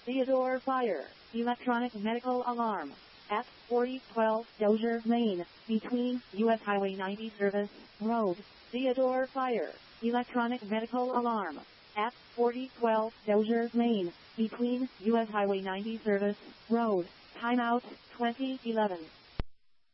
Theodore Fire, electronic medical alarm. At 4012 Dozier Lane, between U.S. Highway 90 Service Road. Theodore Fire, electronic medical alarm. At 4012 Dozier Lane, between U.S. Highway 90 Service Road. Timeout 2011.